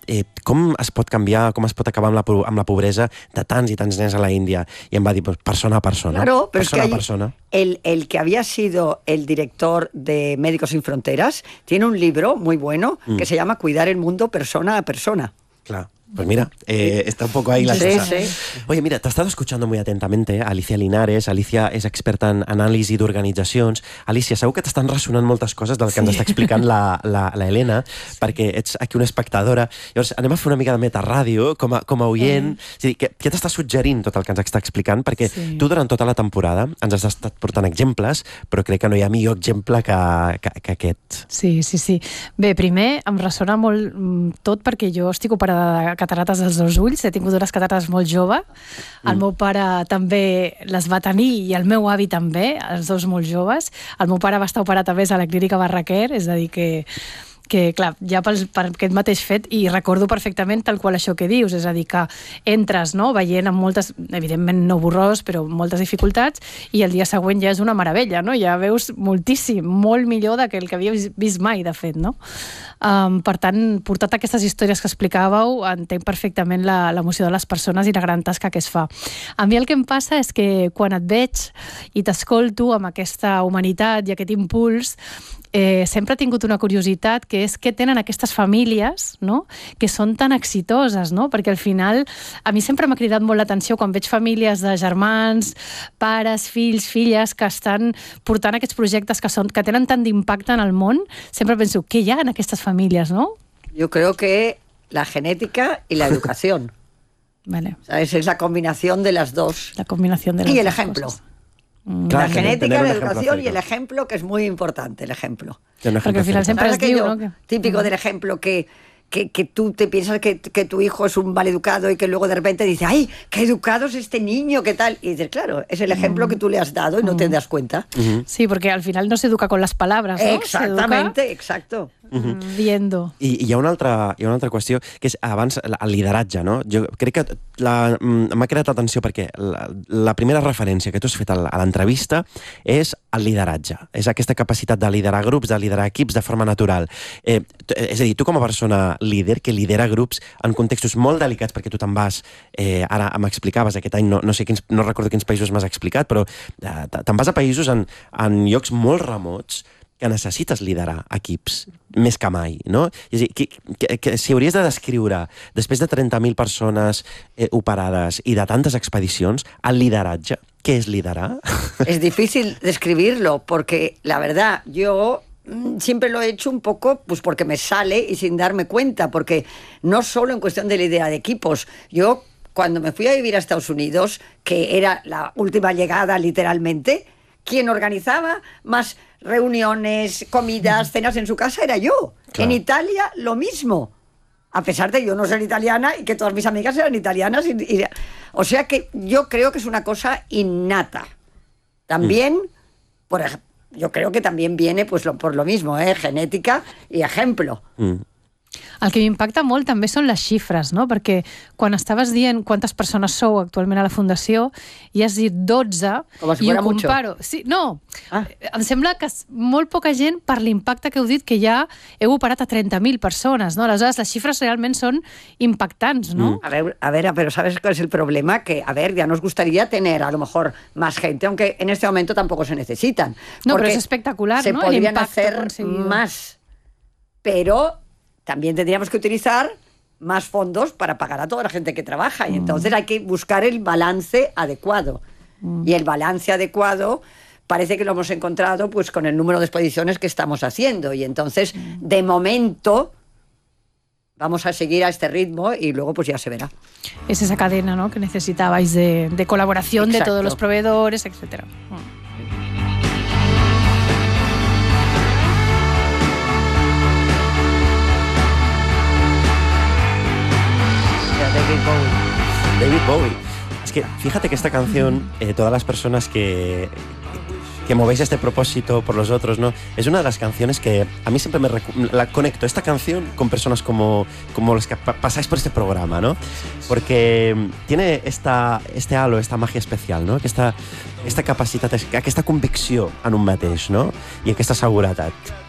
com es pot canviar, com es pot acabar amb la pobresa de tants i tants nens a la Índia? I em va dir, pues, persona a persona. Claro, pero persona es que a persona. El que había sido el director de Médicos Sin Fronteras tiene un libro muy bueno que se llama Cuidar el mundo persona a persona. Claro. Pues mira, está un poco ahí la cosa. Sí. Oye, mira, te he estado escuchando muy atentamente Alicia Linares. Alicia és experta en anàlisi d'organitzacions. Alicia, segur que t'estan ressonant moltes coses del que ens està explicant la Helena, perquè ets aquí una espectadora. Llavors, anem a fer una mica de metarràdio com a oient. És a dir, què t'està suggerint tot el que ens està explicant? Perquè tu durant tota la temporada ens has estat portant exemples, però crec que no hi ha millor exemple que aquest. Sí. Bé, primer em ressona molt tot perquè jo estic operada de catarates dels dos ulls, he tingut unes catarates molt jove, el meu pare també les va tenir i el meu avi també, els dos molt joves. El meu pare va estar operat a més a la clínica Barraquer, és a dir que clar, ja per aquest mateix fet, i recordo perfectament tal qual això que dius, és a dir, que entres, no?, veient amb moltes, evidentment no borrós, però moltes dificultats, i el dia següent ja és una meravella, no?, ja veus moltíssim, molt millor que el que havies vist mai, de fet, no? Per tant, portat aquestes històries que explicàveu, entenc perfectament l'emoció de les persones i la gran tasca que es fa. A mi el que em passa és que quan et veig i t'escolto amb aquesta humanitat i aquest impuls, sempre he tingut una curiositat, que és què tenen aquestes famílies, no?, que són tan exitoses, no?, perquè al final a mi sempre m'ha cridat molt l'atenció quan veig famílies de germans, pares, fills, filles que estan portant aquests projectes que tenen tant d'impacte en el món. Sempre penso, què hi ha en aquestes famílies, no? Yo creo que la genética y la educación. Vale. O sea, es la combinación de las dos. La combinación de las y el dos ejemplo. cosas. La genética, la educación y el ejemplo. ejemplo, que es muy importante, el ejemplo. Porque al final siempre es diu, ¿no? Típico del ejemplo que tú te piensas que tu hijo es un maleducado y que luego de repente dice, ¡ay, qué educado es este niño! ¿Qué tal? Y dices, claro, es el ejemplo que tú le has dado y no te das cuenta. Sí, porque al final no se educa con las palabras, ¿no? Exactamente, exacto. Viendo. I hi ha una altra qüestió, que és abans el lideratge, no? Jo crec que m'ha creat l'atenció perquè la primera referència que tu has fet a l'entrevista és el lideratge. És aquesta capacitat de liderar grups, de liderar equips de forma natural. És a dir, tu com a persona líder que lidera grups en contextos molt delicats, perquè tu te'n vas, ara m'explicaves aquest any, no recordo quins països m'has explicat, però te'n vas a països en llocs molt remots que necessites liderar equips més que mai, no? És a dir, que si hauries de descriure, després de 30.000 persones operades i de tantes expedicions, el lideratge, què és liderar? Es difícil describirlo, porque la verdad, yo siempre lo he hecho un poco pues porque me sale y sin darme cuenta, porque no solo en cuestión de liderar equipos. Yo, cuando me fui a vivir a Estados Unidos, que era la última llegada literalmente, quien organizaba más reuniones, comidas, cenas en su casa era yo. Claro. En Italia lo mismo, a pesar de yo no ser italiana y que todas mis amigas eran italianas. O sea que yo creo que es una cosa innata. También, por ejemplo, yo creo que también viene pues por lo mismo, genética y ejemplo. El que m'impacta molt també són les xifres, no? Perquè quan estaves dient quantes persones sou actualment a la Fundació i has dit 12, si i ho comparo... Sí, no, em sembla que molt poca gent, per l'impacte que heu dit, que ja heu operat a 30.000 persones, no? Aleshores, les xifres realment són impactants, no? A ver, pero ¿sabes cuál es el problema? Que, a ver, ya nos gustaría tener a lo mejor más gente, aunque en este momento tampoco se necesitan. No, pero es espectacular, se ¿no? podrían hacer más, pero también tendríamos que utilizar más fondos para pagar a toda la gente que trabaja, y entonces hay que buscar el balance adecuado. Y el balance adecuado parece que lo hemos encontrado pues con el número de expediciones que estamos haciendo, y entonces de momento vamos a seguir a este ritmo y luego pues ya se verá. Es esa cadena, ¿no?, que necesitabais de colaboración. Exacto. De todos los proveedores, etcétera. David Bowie. Es que fíjate que esta canción, todas las personas que movéis este propósito por los otros, ¿no? Es una de las canciones que a mí siempre la conecto, esta canción, con personas como los que pasáis por este programa, ¿no? Porque tiene este halo, esta magia especial, no? Aquesta capacitat, aquesta convicció en un mateix, no? I aquesta seguretat.